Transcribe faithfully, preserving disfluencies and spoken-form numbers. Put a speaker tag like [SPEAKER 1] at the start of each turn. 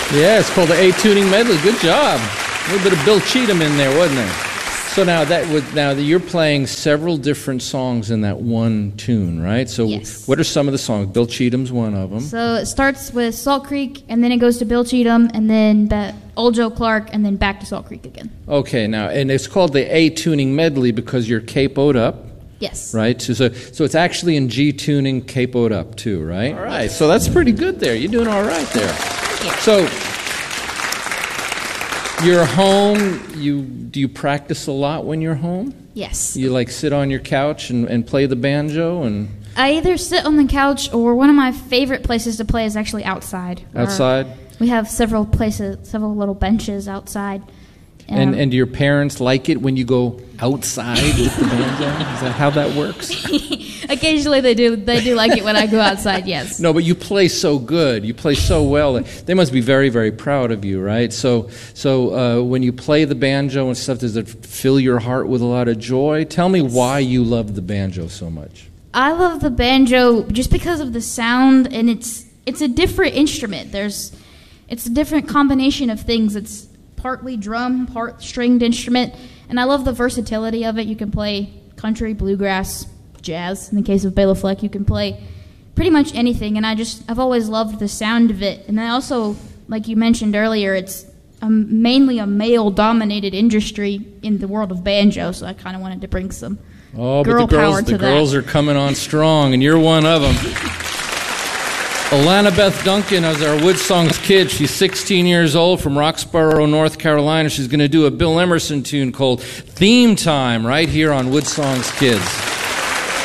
[SPEAKER 1] Yeah, it's called the A-Tuning Medley. Good job. A little bit of Bill Cheatham in there, wasn't there? So now that would now that you're playing several different songs in that one tune, right? So
[SPEAKER 2] yes.
[SPEAKER 1] What are some of the songs? Bill Cheatham's one of them.
[SPEAKER 2] So it starts with Salt Creek, and then it goes to Bill Cheatham, and then the Old Joe Clark, and then back to Salt Creek again.
[SPEAKER 1] Okay, now, and it's called the A-Tuning Medley because you're capoed up.
[SPEAKER 2] Yes.
[SPEAKER 1] Right? So, so so it's actually in G tuning, capoed up too, right? All right, so that's pretty good there. You're doing all right there.
[SPEAKER 2] Thank you.
[SPEAKER 1] So you're home, you do you practice a lot when you're home?
[SPEAKER 2] Yes.
[SPEAKER 1] You like sit on your couch and, and play the banjo and
[SPEAKER 2] I either sit on the couch, or one of my favorite places to play is actually outside.
[SPEAKER 1] outside?
[SPEAKER 2] We have several places, several little benches outside.
[SPEAKER 1] And
[SPEAKER 2] Um,
[SPEAKER 1] and do your parents like it when you go outside with the banjo? Is that how that works?
[SPEAKER 2] Occasionally they do. They do like it when I go outside. Yes.
[SPEAKER 1] No, but you play so good. You play so well. They must be very, very proud of you, right? So, so uh, when you play the banjo and stuff, does it fill your heart with a lot of joy? Tell me why you love the banjo so much.
[SPEAKER 2] I love the banjo just because of the sound, and it's it's a different instrument. There's it's a different combination of things. It's partly drum, part stringed instrument, and I love the versatility of it. You can play country, bluegrass, jazz. In the case of Bela Fleck, you can play pretty much anything, and I just I've always loved the sound of it. And then also, like you mentioned earlier, it's a, mainly a male-dominated industry in the world of banjo, so I kind of wanted to bring some
[SPEAKER 1] Oh,
[SPEAKER 2] girl
[SPEAKER 1] but the
[SPEAKER 2] power
[SPEAKER 1] girls,
[SPEAKER 2] to
[SPEAKER 1] the
[SPEAKER 2] that.
[SPEAKER 1] girls are coming on strong, and you're one of them. Alana Beth Duncan is our Wood Songs kid. She's sixteen years old from Roxborough, North Carolina. She's going to do a Bill Emerson tune called Theme Time right here on Wood Songs Kids.